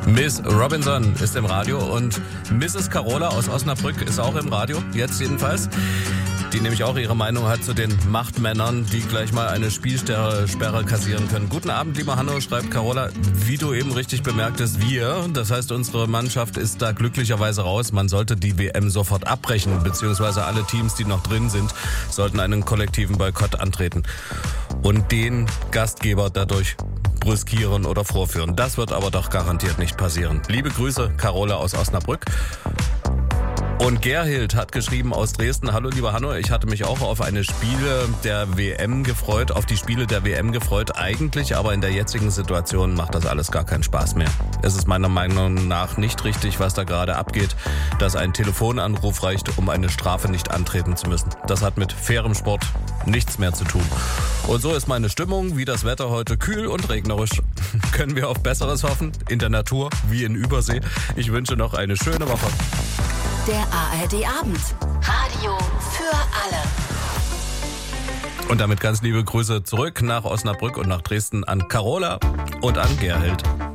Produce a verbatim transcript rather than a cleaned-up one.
Miss Robinson ist im Radio und Misses Carola aus Osnabrück ist auch im Radio, jetzt jedenfalls. Die nämlich auch ihre Meinung hat zu den Machtmännern, die gleich mal eine Spielsperre kassieren können. Guten Abend, lieber Hanno, schreibt Carola. Wie du eben richtig bemerktest, wir, das heißt unsere Mannschaft ist da glücklicherweise raus. Man sollte die W M sofort abbrechen, beziehungsweise alle Teams, die noch drin sind, sollten einen kollektiven Boykott antreten und den Gastgeber dadurch brüskieren oder vorführen. Das wird aber doch garantiert nicht passieren. Liebe Grüße, Carola aus Osnabrück. Und Gerhild hat geschrieben aus Dresden: Hallo lieber Hanno, ich hatte mich auch auf eine Spiele der W M gefreut, auf die Spiele der W M gefreut eigentlich, aber in der jetzigen Situation macht das alles gar keinen Spaß mehr. Es ist meiner Meinung nach nicht richtig, was da gerade abgeht, dass ein Telefonanruf reicht, um eine Strafe nicht antreten zu müssen. Das hat mit fairem Sport nichts mehr zu tun. Und so ist meine Stimmung, wie das Wetter heute, kühl und regnerisch. Können wir auf Besseres hoffen, in der Natur wie in Übersee. Ich wünsche noch eine schöne Woche. Der A R D-Abend. Radio für alle. Und damit ganz liebe Grüße zurück nach Osnabrück und nach Dresden an Carola und an Gerhild.